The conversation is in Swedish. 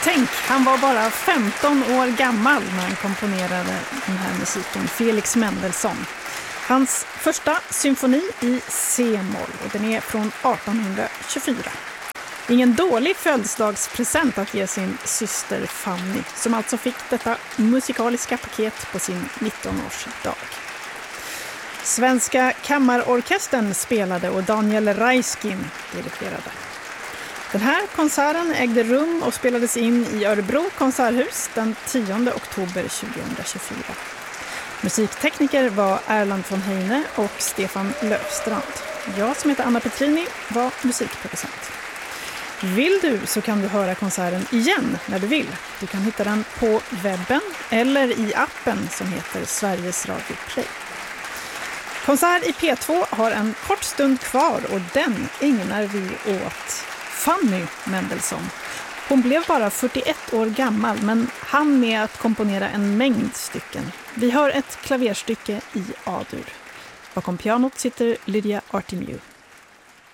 Tänk, han var bara 15 år gammal när han komponerade den här musiken, Felix Mendelssohn. Hans första symfoni i C-moll, och den är från 1824. Ingen dålig födelsedagspresent att ge sin syster Fanny, som alltså fick detta musikaliska paket på sin 19-årsdag. Svenska kammarorkestern spelade och Daniel Raiskin dirigerade. Den här konserten ägde rum och spelades in i Örebro konserthus den 10 oktober 2024. Musiktekniker var Erland von Heine och Stefan Löfstrand. Jag som heter Anna Petrini var musikproducent. Vill du så kan du höra konserten igen när du vill. Du kan hitta den på webben eller i appen som heter Sveriges Radio Play. Konsert i P2 har en kort stund kvar och den ägnar vi åt Fanny Mendelssohn. Hon blev bara 41 år gammal men hann med att komponera en mängd stycken. Vi hör ett klaverstycke i A-dur. Bakom pianot sitter Lydia Artemiou.